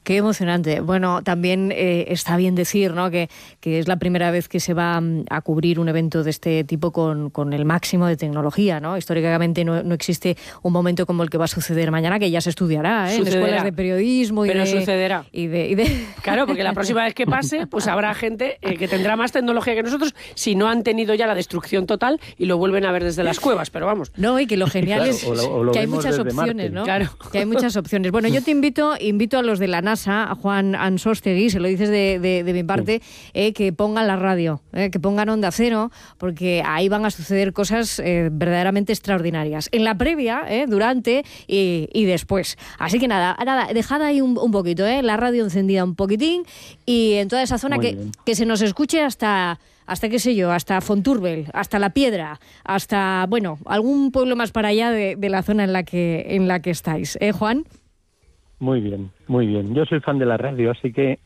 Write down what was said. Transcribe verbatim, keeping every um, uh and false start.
Qué emocionante. Bueno, también eh, está bien decir, ¿no?, que, que es la primera vez que se va a cubrir un evento de este tipo con, con el máximo de tecnología, ¿no? Históricamente no, no existe un momento como el que va a suceder mañana, que ya se estudiará, ¿eh? Sucederá. En escuelas de periodismo y Pero de... sucederá. Y de, y de... Claro, porque la próxima vez que pase, pues habrá gente eh, que tendrá más tecnología que nosotros, si no han tenido ya la destrucción total y lo vuelven a ver desde las cuevas, pero vamos. No, y que lo genial Claro, es o lo- o lo que hay vemos muchas desde opciones, Marte. ¿no? Claro. Que hay muchas opciones. Bueno, yo te invito, invito a los de la NASA, a Juan Ansostegui, se lo dices de, de, de mi parte, eh, que pongan la radio, eh, que pongan Onda Cero, porque ahí van a suceder cosas eh, verdaderamente extraordinarias. En la previa, eh, durante y, y después. Así que nada, nada, dejad ahí un, un poquito, eh, la radio encendida un poquitín y en toda esa zona Muy que, bien. que se nos escuche hasta... hasta qué sé yo, hasta Fonturbel, hasta La Piedra, hasta, bueno, algún pueblo más para allá de, de la zona en la que en la que estáis. ¿Eh, Juan? Muy bien, muy bien. Yo soy fan de la radio, así que